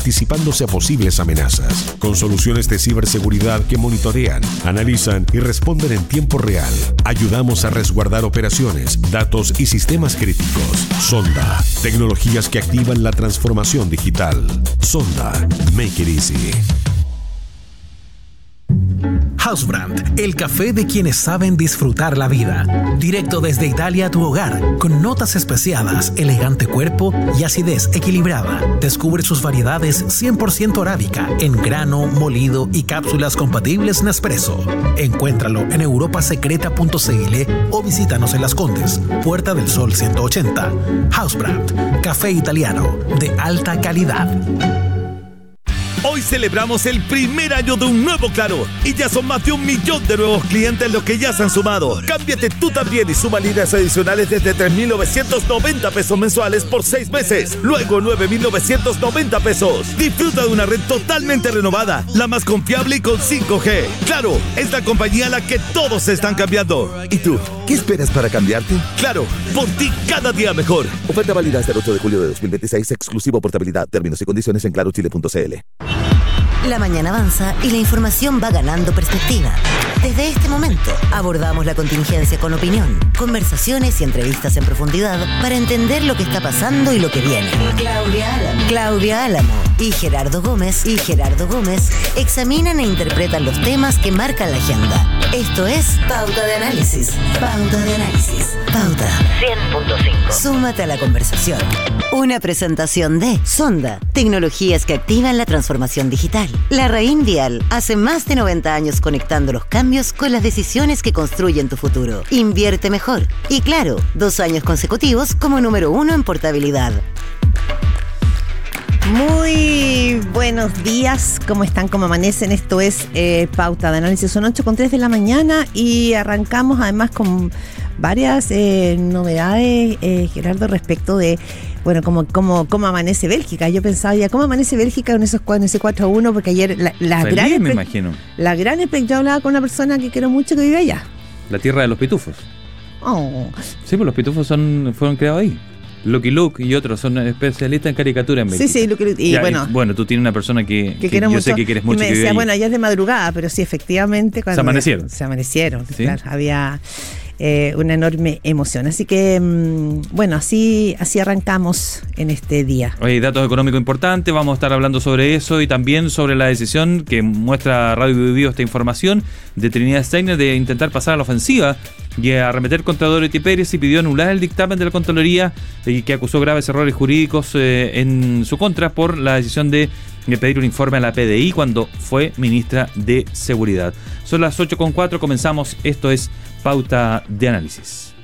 anticipándose a posibles amenazas, con soluciones de ciberseguridad que monitorean, analizan y responden en tiempo real. Ayudamos a resguardar operaciones, datos y sistemas críticos. Sonda, tecnologías que activan la transformación digital. Sonda, make it easy. Housebrand, el café de quienes saben disfrutar la vida. Directo desde Italia a tu hogar, con notas especiadas, elegante cuerpo y acidez equilibrada. Descubre sus variedades 100% arábica, en grano, molido y cápsulas compatibles Nespresso. Encuéntralo en europasecreta.cl o visítanos en Las Condes, Puerta del Sol 180. Housebrand, café italiano de alta calidad. Hoy celebramos el primer año de un nuevo Claro y ya son más de 1 millón de nuevos clientes los que ya se han sumado. Cámbiate tú también y suma líneas adicionales desde 3,990 pesos mensuales por 6 meses. Luego 9,990 pesos. Disfruta de una red totalmente renovada, la más confiable y con 5G. Claro, es la compañía a la que todos se están cambiando. ¿Y tú? ¿Qué esperas para cambiarte? Claro, por ti cada día mejor. Oferta válida hasta el 8 de julio de 2026, exclusivo portabilidad. Términos y condiciones en clarochile.cl. La mañana avanza y la información va ganando perspectiva. Desde este momento abordamos la contingencia con opinión, conversaciones y entrevistas en profundidad para entender lo que está pasando y lo que viene. Claudia Álamo y Gerardo Gómez examinan e interpretan los temas que marcan la agenda. Esto es Pauta de Análisis. Pauta 100.5. Súmate a la conversación. Una presentación de Sonda, tecnologías que activan la transformación digital. Larraín Vial, hace más de 90 años conectando los cambios con las decisiones que construyen tu futuro. Invierte mejor. Y claro, 2 años consecutivos como número 1 en portabilidad. Muy buenos días, ¿cómo están? ¿Cómo amanecen? Esto es Pauta de Análisis, son 8:03 de la mañana y arrancamos además con varias novedades, Gerardo, respecto de, bueno, cómo amanece Bélgica. Yo pensaba ya, ¿cómo amanece Bélgica con ese 4-1? Porque ayer yo hablaba con una persona que quiero mucho que vive allá. La tierra de los pitufos. Oh. Sí, pues los pitufos fueron creados ahí. Lucky Luke y otros son especialistas en caricatura en Bélgica. Sí, Lucky Luke. Y bueno, tú tienes una persona que quiero yo mucho, sé que quieres mucho. Y me decía, bueno, ayer es de madrugada, pero sí, efectivamente. Se amanecieron. ¿Sí? Claro, había una enorme emoción. Así que, bueno, así arrancamos en este día. Oye, datos económicos importantes, vamos a estar hablando sobre eso y también sobre la decisión que muestra Radio Vivo esta información de Trinidad Steiner de intentar pasar a la ofensiva y arremeter contra Dorothy Pérez y pidió anular el dictamen de la Contraloría que acusó graves errores jurídicos en su contra por la decisión de pedir un informe a la PDI cuando fue ministra de Seguridad. Son las 8:04, comenzamos. Esto es Pauta de Análisis.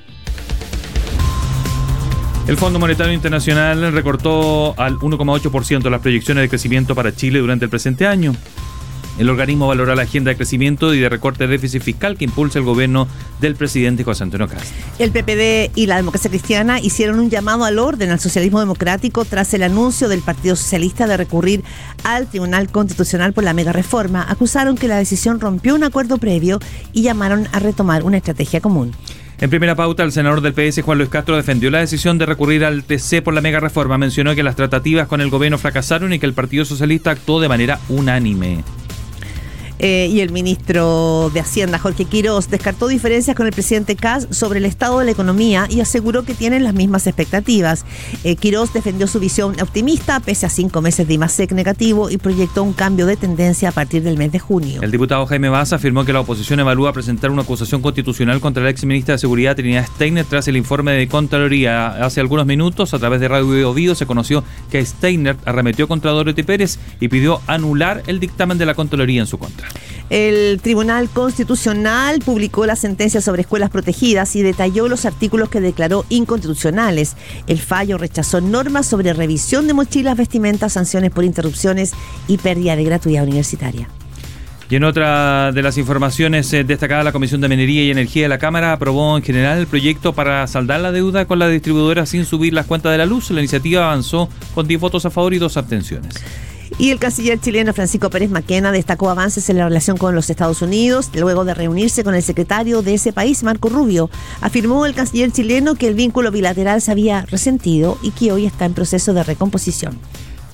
El Fondo Monetario Internacional recortó al 1,8% las proyecciones de crecimiento para Chile durante el presente año. El organismo valora la agenda de crecimiento y de recorte de déficit fiscal que impulsa el gobierno del presidente José Antonio Kast. El PPD y la Democracia Cristiana hicieron un llamado al orden al socialismo democrático tras el anuncio del Partido Socialista de recurrir al Tribunal Constitucional por la mega reforma. Acusaron que la decisión rompió un acuerdo previo y llamaron a retomar una estrategia común. En primera pauta, el senador del PS, Juan Luis Castro, defendió la decisión de recurrir al TC por la mega reforma. Mencionó que las tratativas con el gobierno fracasaron y que el Partido Socialista actuó de manera unánime. Y el ministro de Hacienda, Jorge Quirós, descartó diferencias con el presidente Kast sobre el estado de la economía y aseguró que tienen las mismas expectativas. Quirós defendió su visión optimista pese a 5 meses de IMASEC negativo y proyectó un cambio de tendencia a partir del mes de junio. El diputado Jaime Baza afirmó que la oposición evalúa presentar una acusación constitucional contra la exministra de Seguridad Trinidad Steiner tras el informe de Contraloría. Hace algunos minutos, a través de Radio Vivo, se conoció que Steiner arremetió contra Dorothy Pérez y pidió anular el dictamen de la Contraloría en su contra. El Tribunal Constitucional publicó la sentencia sobre escuelas protegidas y detalló los artículos que declaró inconstitucionales. El fallo rechazó normas sobre revisión de mochilas, vestimentas, sanciones por interrupciones y pérdida de gratuidad universitaria. Y en otra de las informaciones destacadas, la Comisión de Minería y Energía de la Cámara aprobó en general el proyecto para saldar la deuda con la distribuidora sin subir las cuentas de la luz. La iniciativa avanzó con 10 votos a favor y 2 abstenciones. Y el canciller chileno Francisco Pérez Maquena destacó avances en la relación con los Estados Unidos luego de reunirse con el secretario de ese país, Marco Rubio. Afirmó el canciller chileno que el vínculo bilateral se había resentido y que hoy está en proceso de recomposición.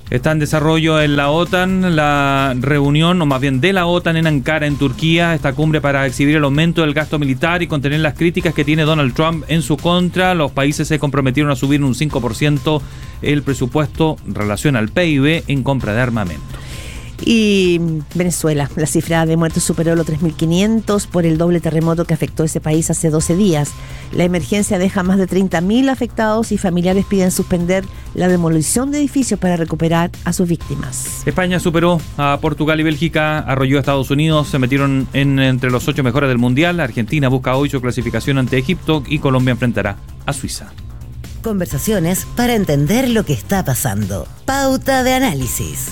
Está en desarrollo en la OTAN la reunión, o más bien de la OTAN en Ankara, en Turquía, esta cumbre para exhibir el aumento del gasto militar y contener las críticas que tiene Donald Trump en su contra. Los países se comprometieron a subir un 5% el presupuesto en relación al PIB en compra de armamento. Y Venezuela, la cifra de muertos superó los 3.500 por el doble terremoto que afectó ese país hace 12 días. La emergencia deja más de 30.000 afectados y familiares piden suspender la demolición de edificios para recuperar a sus víctimas. España superó a Portugal y Bélgica, arrolló a Estados Unidos, se metieron entre los 8 mejores del Mundial. Argentina busca hoy su clasificación ante Egipto y Colombia enfrentará a Suiza. Conversaciones para entender lo que está pasando. Pauta de análisis.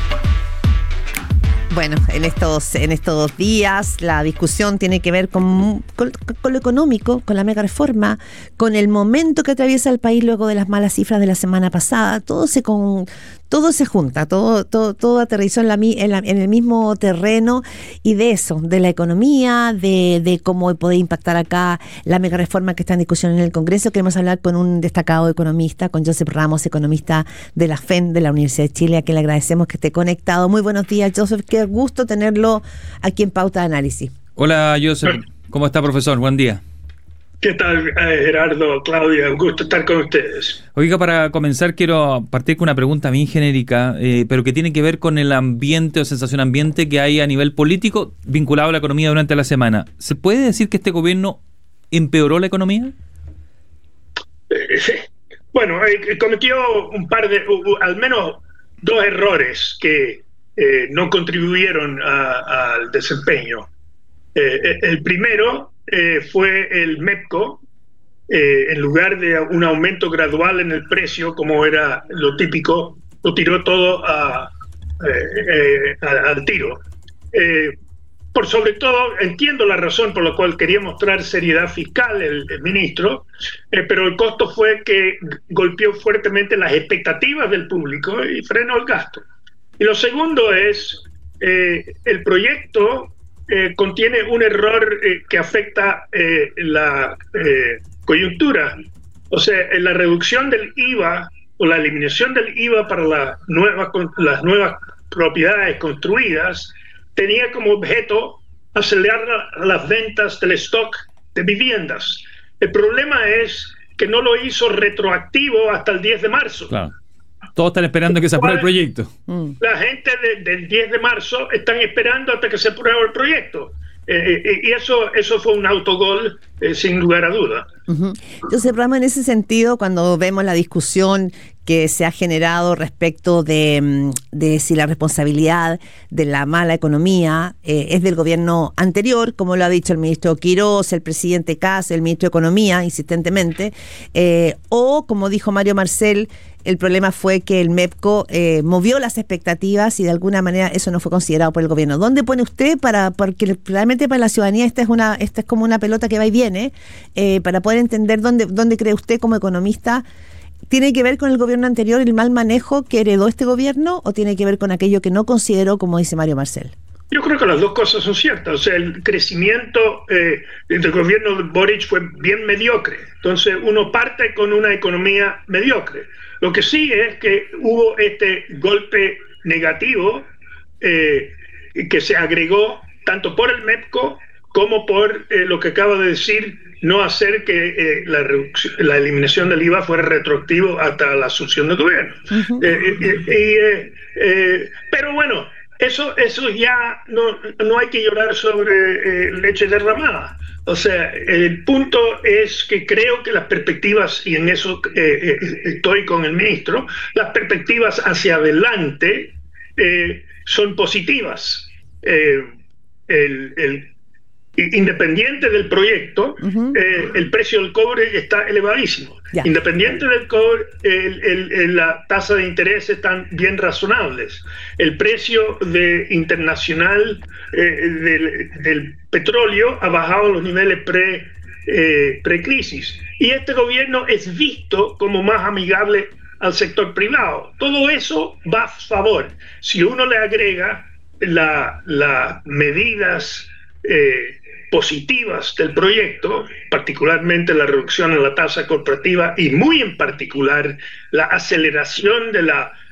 Bueno, en estos días la discusión tiene que ver con lo económico, con la mega reforma, con el momento que atraviesa el país luego de las malas cifras de la semana pasada. Todo se junta, todo aterrizó en el mismo terreno, y de eso, de la economía, de cómo puede impactar acá la mega reforma que está en discusión en el Congreso. Queremos hablar con un destacado economista, con Joseph Ramos, economista de la FEN de la Universidad de Chile, a quien le agradecemos que esté conectado. Muy buenos días, Joseph, qué gusto tenerlo aquí en Pauta de Análisis. Hola, Joseph, ¿cómo está, profesor? Buen día. ¿Qué tal, Gerardo, Claudia? Un gusto estar con ustedes. Oiga, para comenzar quiero partir con una pregunta bien genérica, pero que tiene que ver con el ambiente o sensación ambiente que hay a nivel político vinculado a la economía durante la semana. ¿Se puede decir que este gobierno empeoró la economía? Bueno, cometió al menos 2 errores que no contribuyeron al desempeño. El primero fue el MEPCO. En lugar de un aumento gradual en el precio, como era lo típico, lo tiró todo al tiro. Por sobre todo, entiendo la razón por la cual quería mostrar seriedad fiscal el ministro, pero el costo fue que golpeó fuertemente las expectativas del público y frenó el gasto. Y lo segundo es, el proyecto contiene un error que afecta la coyuntura. O sea, la reducción del IVA o la eliminación del IVA para las nuevas propiedades construidas tenía como objeto acelerar las ventas del stock de viviendas. El problema es que no lo hizo retroactivo hasta el 10 de marzo. Claro. Todos están esperando que se apruebe el proyecto. La gente del 10 de marzo están esperando hasta que se apruebe el proyecto. Y eso fue un autogol, sin lugar a duda. Entonces, Ramos, en ese sentido, cuando vemos la discusión que se ha generado respecto de si la responsabilidad de la mala economía es del gobierno anterior, como lo ha dicho el ministro Quirós, el presidente Kast, el ministro de Economía, insistentemente, o como dijo Mario Marcel, el problema fue que el MEPCO movió las expectativas y de alguna manera eso no fue considerado por el gobierno. ¿Dónde pone usted porque realmente para la ciudadanía esta es como una pelota que va y viene, para poder entender dónde cree usted como economista? ¿Tiene que ver con el gobierno anterior, el mal manejo que heredó este gobierno, o tiene que ver con aquello que no consideró, como dice Mario Marcel? Yo creo que las dos cosas son ciertas. O sea, el crecimiento del gobierno de Boric fue bien mediocre. Entonces uno parte con una economía mediocre. Lo que sí es que hubo este golpe negativo que se agregó tanto por el MEPCO como por lo que acaba de decir, no hacer que la eliminación del IVA fuera retroactivo hasta la asunción del gobierno. Pero bueno, eso ya no hay que llorar sobre leche derramada. O sea, el punto es que creo que las perspectivas, y en eso estoy con el ministro, las perspectivas hacia adelante son positivas. Independiente del proyecto, el precio del cobre está elevadísimo. Ya. Independiente del cobre, la tasa de interés están bien razonables. El precio internacional del petróleo ha bajado a los niveles pre-crisis. Y este gobierno es visto como más amigable al sector privado. Todo eso va a favor. Si uno le agrega las medidas positivas del proyecto, particularmente la reducción en la tasa corporativa y muy en particular la aceleración de la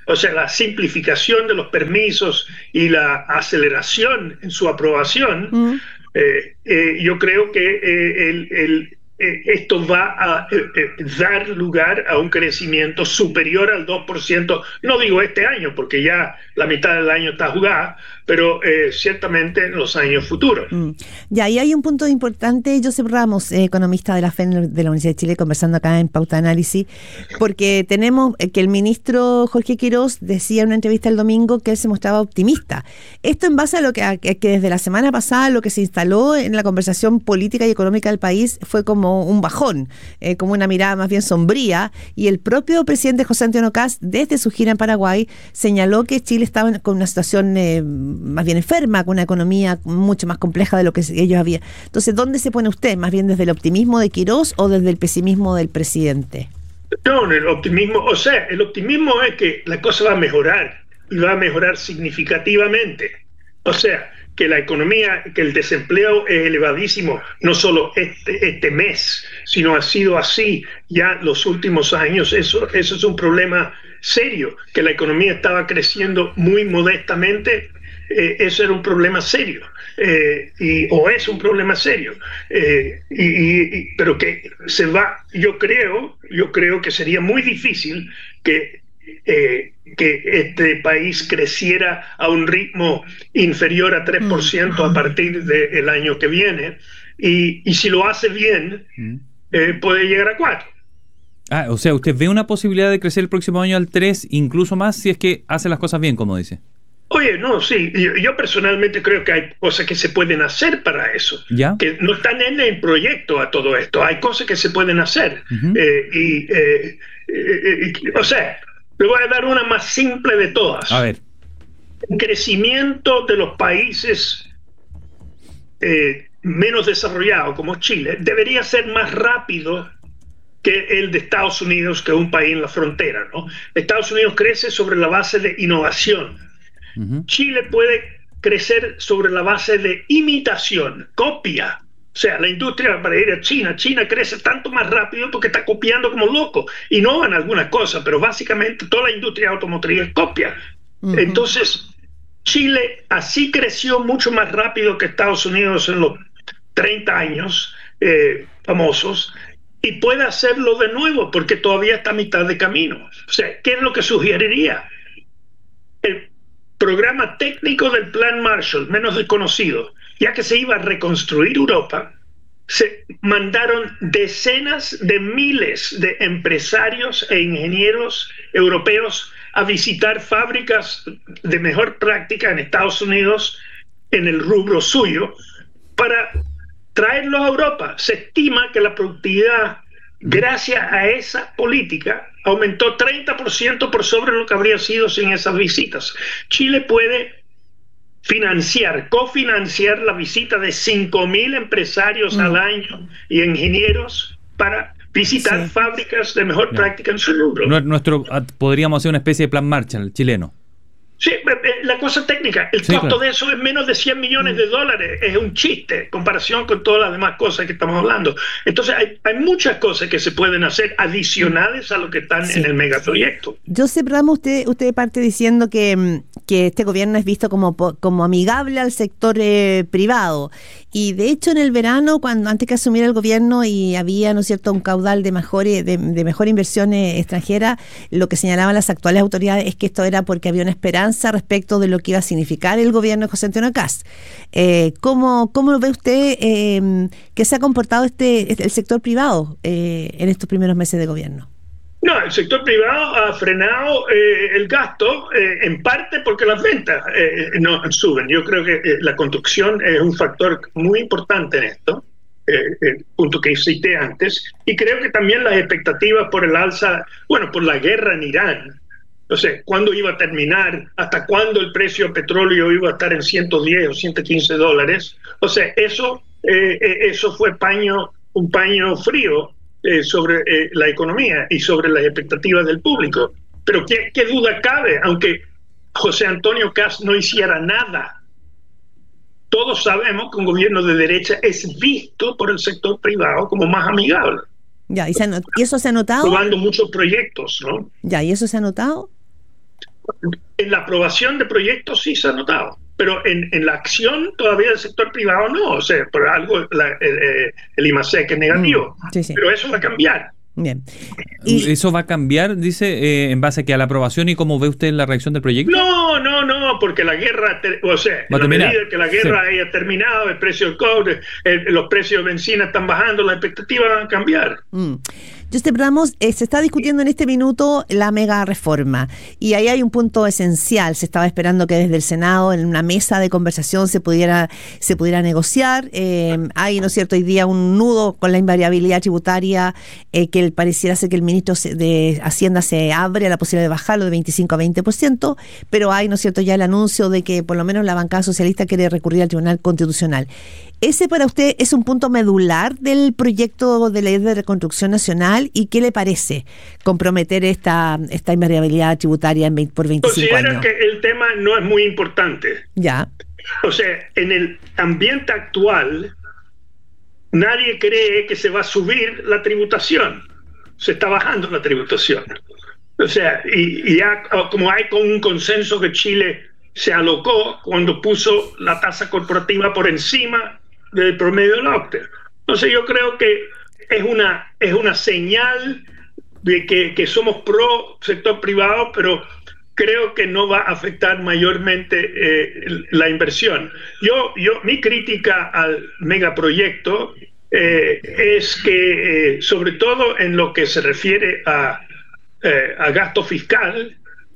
o sea, la simplificación de los permisos y la aceleración en su aprobación, yo creo que esto va a dar lugar a un crecimiento superior al 2%, no digo este año, porque ya la mitad del año está jugada, pero ciertamente en los años futuros. Ya, y hay un punto importante, Josep Ramos, economista de la FEN de la Universidad de Chile, conversando acá en Pauta de Análisis, porque tenemos que el ministro Jorge Quirós decía en una entrevista el domingo que él se mostraba optimista. Esto en base a lo que desde la semana pasada lo que se instaló en la conversación política y económica del país fue como un bajón, como una mirada más bien sombría, y el propio presidente José Antonio Kast, desde su gira en Paraguay, señaló que Chile estaba con una situación más bien enferma, con una economía mucho más compleja de lo que ellos habían. Entonces, ¿dónde se pone usted? ¿Más bien desde el optimismo de Quirós o desde el pesimismo del presidente? No, el optimismo, o sea, el optimismo es que la cosa va a mejorar, y va a mejorar significativamente. O sea, que la economía, que el desempleo es elevadísimo, no solo este mes, sino ha sido así ya los últimos años. Eso es un problema serio, que la economía estaba creciendo muy modestamente. Eso era un problema serio, o es un problema serio, pero que se va. Yo creo que sería muy difícil que este país creciera a un ritmo inferior a 3% a partir del año que viene, y si lo hace bien, puede llegar a 4%. O sea, ¿usted ve una posibilidad de crecer el próximo año al 3%, incluso más, si es que hace las cosas bien, como dice? Oye, no, sí, yo personalmente creo que hay cosas que se pueden hacer para eso, ¿ya? Que no están en el proyecto a todo esto, hay cosas que se pueden hacer. O sea, le voy a dar una más simple de todas. A ver. El crecimiento de los países menos desarrollados, como Chile, debería ser más rápido que el de Estados Unidos, que es un país en la frontera, ¿no? Estados Unidos crece sobre la base de innovación. Chile puede crecer sobre la base de imitación, copia. O sea, la industria, para ir a China crece tanto más rápido porque está copiando como loco. Innovan algunas cosas, pero básicamente toda la industria automotriz copia. Entonces, Chile así creció mucho más rápido que Estados Unidos en los 30 años famosos, y puede hacerlo de nuevo porque todavía está a mitad de camino. O sea, ¿qué es lo que sugeriría? El programa técnico del Plan Marshall, menos desconocido, ya que se iba a reconstruir Europa, se mandaron decenas de miles de empresarios e ingenieros europeos a visitar fábricas de mejor práctica en Estados Unidos en el rubro suyo para traerlos a Europa. Se estima que la productividad, gracias a esa política, aumentó 30% por sobre lo que habría sido sin esas visitas. Chile puede cofinanciar la visita de 5.000 empresarios al año y ingenieros para visitar fábricas de mejor práctica en su rubro. Podríamos hacer una especie de plan Marshall chileno. Sí, la cosa técnica, el costo de eso es menos de $100 millones, es un chiste en comparación con todas las demás cosas que estamos hablando. Entonces hay muchas cosas que se pueden hacer adicionales a lo que están en el megaproyecto. Josep Ramos, usted parte diciendo que este gobierno es visto como amigable al sector privado, y de hecho en el verano, antes que asumiera el gobierno y había, ¿no es cierto?, un caudal de mejor inversión extranjera, lo que señalaban las actuales autoridades es que esto era porque había una esperanza respecto de lo que iba a significar el gobierno de José Antonio Kast. ¿Cómo lo ve usted que se ha comportado el sector privado en estos primeros meses de gobierno? No, el sector privado ha frenado el gasto, en parte porque las ventas no suben. Yo creo que la construcción es un factor muy importante en esto, el punto que cité antes, y creo que también las expectativas por el alza, por la guerra en Irán. O sea, ¿cuándo iba a terminar? ¿Hasta cuándo el precio del petróleo iba a estar en $110 o $115? O sea, eso fue un paño frío sobre la economía y sobre las expectativas del público. Pero ¿qué duda cabe? Aunque José Antonio Kast no hiciera nada, todos sabemos que un gobierno de derecha es visto por el sector privado como más amigable. Ya, ¿y eso se ha notado? Probando muchos proyectos, ¿no? Ya, ¿y eso se ha notado? En la aprobación de proyectos sí se ha notado, pero en la acción todavía del sector privado no. O sea, por algo el IMASEC es negativo. Sí. Pero eso va a cambiar. Bien. ¿Y eso va a cambiar, dice, en base a que a la aprobación y cómo ve usted la reacción del proyecto? No, porque la guerra, en la medida que la guerra haya terminado, el precio del cobre, los precios de benzina están bajando, las expectativas van a cambiar. Josep Ramos, se está discutiendo en este minuto la mega reforma y ahí hay un punto esencial. Se estaba esperando que desde el Senado, en una mesa de conversación, se pudiera negociar. Hay, ¿no es cierto?, hoy día un nudo con la invariabilidad tributaria que pareciera ser que el ministro de Hacienda se abre a la posibilidad de bajarlo de 25 a 20%, pero hay, ¿no es cierto?, ya el anuncio de que por lo menos la bancada socialista quiere recurrir al Tribunal Constitucional. ¿Ese para usted es un punto medular del proyecto de ley de reconstrucción nacional? ¿Y qué le parece comprometer esta invariabilidad tributaria por 25 años? Considero que el tema no es muy importante. Ya. O sea, en el ambiente actual, nadie cree que se va a subir la tributación. Se está bajando la tributación. O sea, y ya como hay con un consenso que Chile se alocó cuando puso la tasa corporativa por encima del promedio de la OCDE. Entonces yo creo que es una señal de que somos pro sector privado, pero creo que no va a afectar mayormente la inversión. Mi crítica al megaproyecto es que, sobre todo en lo que se refiere a gasto fiscal,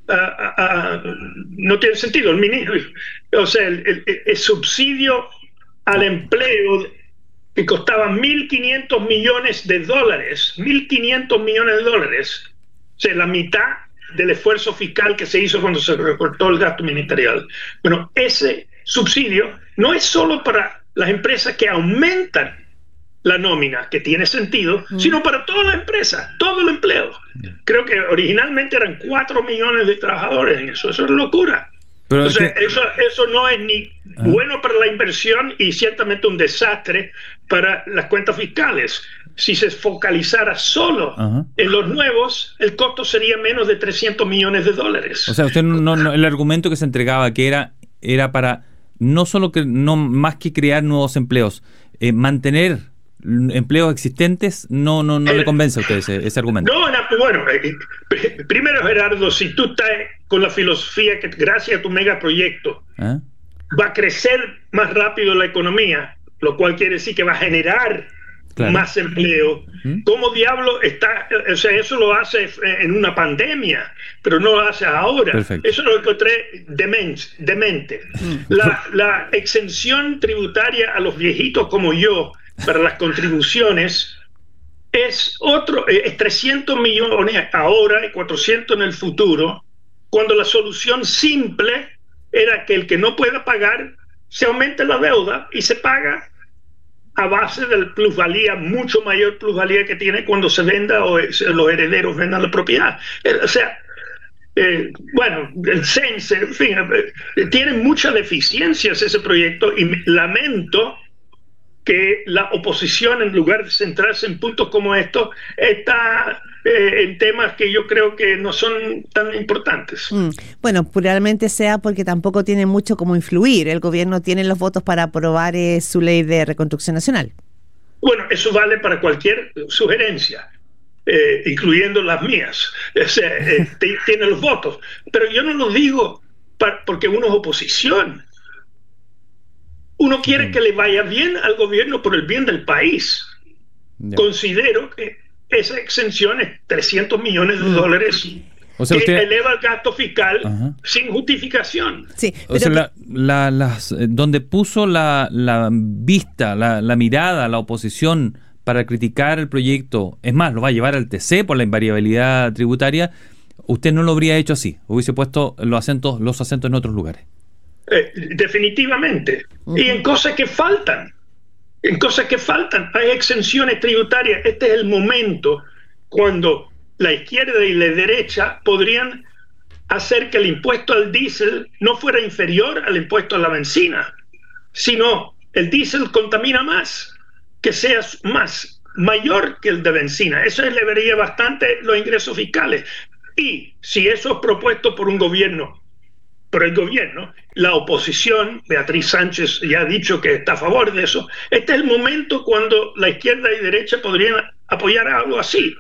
no tiene sentido. El ministro, o sea, el subsidio al empleo que costaba $1.500 millones, $1.500 millones, o sea, la mitad del esfuerzo fiscal que se hizo cuando se recortó el gasto ministerial. Bueno, ese subsidio no es solo para las empresas que aumentan la nómina, que tiene sentido, sino para todas las empresas, todo el empleo. Creo que originalmente eran 4 millones de trabajadores en eso. Eso es locura. Pero eso no es ni bueno para la inversión y ciertamente un desastre para las cuentas fiscales. Si se focalizara solo en los nuevos, el costo sería menos de $300 millones. O sea, usted el argumento que se entregaba que era para no solo no más que crear nuevos empleos, mantener empleos existentes, no le convence a usted ese argumento. Bueno, primero, Gerardo, si tú estás con la filosofía que gracias a tu megaproyecto va a crecer más rápido la economía, lo cual quiere decir que va a generar más empleo, ¿cómo diablo está? O sea, eso lo hace en una pandemia, pero no lo hace ahora. Perfecto. Eso lo encontré demente. La exención tributaria a los viejitos como yo para las contribuciones es 300 millones ahora y 400 en el futuro, cuando la solución simple era que el que no pueda pagar se aumente la deuda y se paga a base del plusvalía, mucho mayor plusvalía que tiene cuando se venda o los herederos vendan la propiedad. O sea, el CENSE, en fin, tiene muchas deficiencias ese proyecto y lamento que la oposición, en lugar de centrarse en puntos como estos, está en temas que yo creo que no son tan importantes. Bueno, probablemente sea porque tampoco tiene mucho como influir. El gobierno tiene los votos para aprobar su ley de reconstrucción nacional. Bueno, eso vale para cualquier sugerencia, incluyendo las mías. O sea, tiene los votos. Pero yo no lo digo porque uno es oposición. Uno quiere que le vaya bien al gobierno por el bien del país. Considero que esa exención es $300 millones, o sea, que eleva el gasto fiscal sin justificación. Sí, o sea, donde puso la vista, la mirada, la oposición para criticar el proyecto, es más, lo va a llevar al TC por la invariabilidad tributaria, usted no lo habría hecho así, hubiese puesto los acentos en otros lugares. Definitivamente. Y en cosas que faltan, hay exenciones tributarias. Este es el momento cuando la izquierda y la derecha podrían hacer que el impuesto al diésel no fuera inferior al impuesto a la benzina, sino el diésel contamina más, que sea mayor que el de benzina. Eso elevaría bastante los ingresos fiscales. Y si eso es propuesto por el gobierno, la oposición, Beatriz Sánchez ya ha dicho que está a favor de eso, este es el momento cuando la izquierda y derecha podrían apoyar algo así.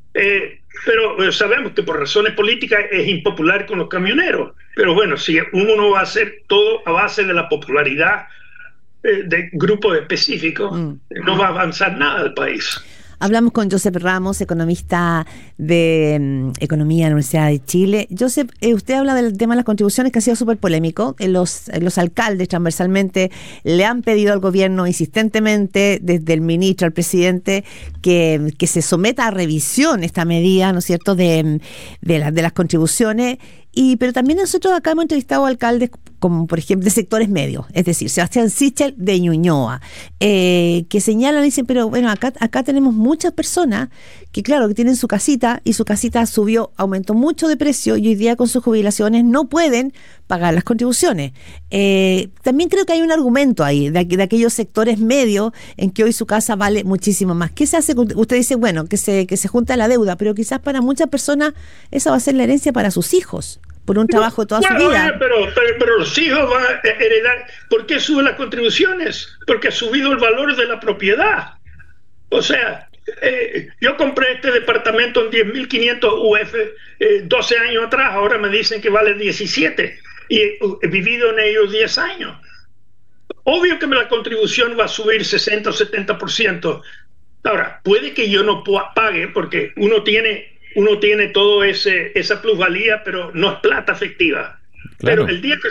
Pero sabemos que por razones políticas es impopular con los camioneros. Pero bueno, si uno va a hacer todo a base de la popularidad de grupos específicos, no va a avanzar nada el país. Hablamos con Josep Ramos, economista de Economía de la Universidad de Chile. Josep, usted habla del tema de las contribuciones, que ha sido súper polémico. Los alcaldes transversalmente le han pedido al gobierno insistentemente, desde el ministro al presidente, que se someta a revisión esta medida, ¿no es cierto?, de las contribuciones. Pero también nosotros acá hemos entrevistado a alcaldes como, por ejemplo, de sectores medios, es decir, Sebastián Sichel de Ñuñoa, que señalan y dicen, pero bueno, acá tenemos muchas personas que, claro, que tienen su casita y su casita aumentó mucho de precio y hoy día con sus jubilaciones no pueden pagar las contribuciones. También creo que hay un argumento ahí de aquellos sectores medios en que hoy su casa vale muchísimo más. ¿Qué se hace? Usted dice, bueno, que se junta la deuda, pero quizás para muchas personas esa va a ser la herencia para sus hijos, por un trabajo toda su vida. Pero los hijos van a heredar. ¿Por qué suben las contribuciones? Porque ha subido el valor de la propiedad. O sea, yo compré este departamento en 10.500 UF 12 años atrás, ahora me dicen que vale 17 y he vivido en ellos 10 años. Obvio que la contribución va a subir 60 o 70%. Ahora, puede que yo no pague porque uno tiene todo esa plusvalía, pero no es plata efectiva. Claro. Pero el día que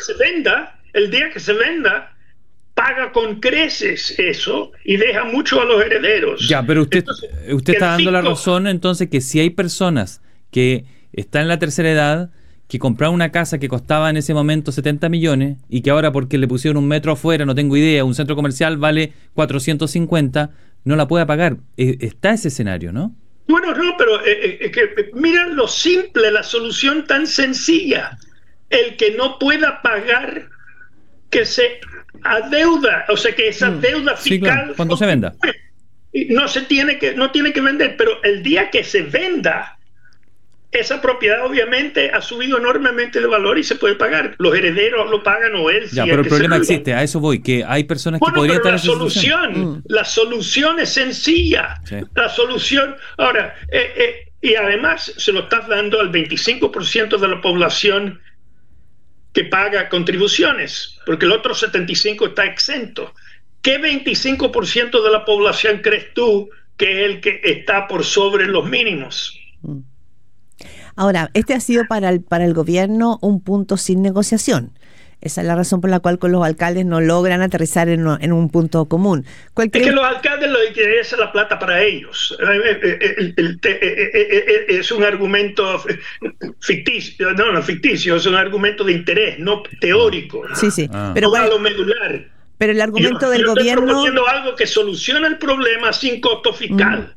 se venda, paga con creces eso y deja mucho a los herederos. Ya, pero usted está dando la razón entonces que si hay personas que están en la tercera edad, que compraron una casa que costaba en ese momento 70 millones y que ahora porque le pusieron un metro afuera, no tengo idea, un centro comercial vale 450, no la puede pagar. Está ese escenario, ¿no? Bueno, no, pero mira lo simple, la solución tan sencilla. El que no pueda pagar, que se adeuda, o sea que esa deuda fiscal, sí, claro, cuando se venda, no tiene que vender, pero el día que se venda, esa propiedad obviamente ha subido enormemente de valor y se puede pagar. Los herederos lo pagan o él. Ya, pero el problema existe, a eso voy, que hay personas que podrían estar en esa situación. La solución es sencilla. Sí. La solución, ahora, y además se lo estás dando al 25% de la población que paga contribuciones, porque el otro 75% está exento. ¿Qué 25% de la población crees tú que es el que está por sobre los mínimos? Ahora, este ha sido para el gobierno un punto sin negociación. Esa es la razón por la cual con los alcaldes no logran aterrizar en un punto común. Es que los alcaldes lo que interesa la plata para ellos. Es un argumento ficticio, no ficticio, es un argumento de interés, no teórico. Sí. Pero bueno, lo medular. Pero el argumento del gobierno... Estoy proponiendo algo que soluciona el problema sin costo fiscal.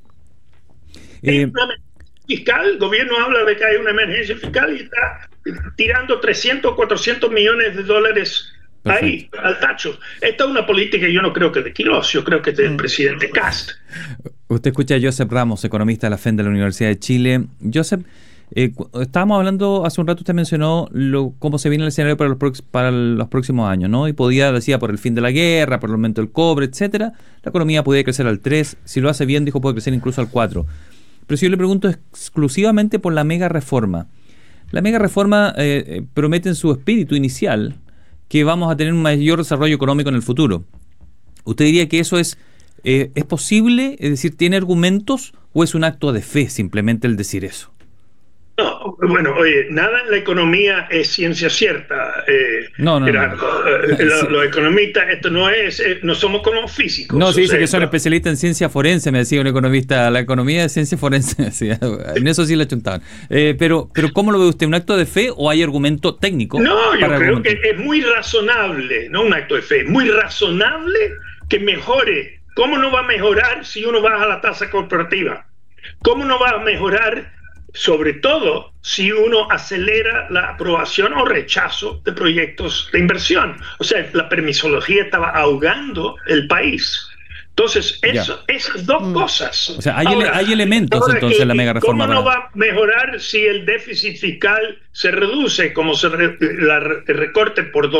Fiscal, el gobierno habla de que hay una emergencia fiscal y está tirando 300 o 400 millones de dólares ahí, al tacho. Esta es una política que yo no creo que de Quirós, yo creo que es del presidente Kast. Usted escucha a Josep Ramos, economista de la FEN de la Universidad de Chile. Josep, estábamos hablando, hace un rato usted mencionó cómo se viene el escenario para los próximos años, ¿no? Y decía, por el fin de la guerra, por el aumento del cobre, etcétera, la economía puede crecer al 3%, si lo hace bien, dijo, puede crecer incluso al 4%. Pero si yo le pregunto exclusivamente por la mega reforma. La mega reforma promete en su espíritu inicial que vamos a tener un mayor desarrollo económico en el futuro. ¿Usted diría que eso es posible? Es decir, ¿tiene argumentos o es un acto de fe simplemente el decir eso? No, bueno, oye, nada en la economía es ciencia cierta. No. Los economistas, esto no somos como físicos. No, se dice que son especialistas en ciencia forense, me decía un economista. La economía es ciencia forense, sí, en eso sí la chuntaban. Pero ¿cómo lo ve usted? ¿Un acto de fe o hay argumento técnico? No, yo creo que es muy razonable, no un acto de fe, muy razonable que mejore. ¿Cómo no va a mejorar si uno baja la tasa corporativa? ¿Cómo no va a mejorar? Sobre todo si uno acelera la aprobación o rechazo de proyectos de inversión. O sea, la permisología estaba ahogando el país. Entonces, esas dos cosas. O sea, hay elementos ahora, entonces en la mega reforma. ¿Cómo no va a mejorar si el déficit fiscal se reduce, como el recorte por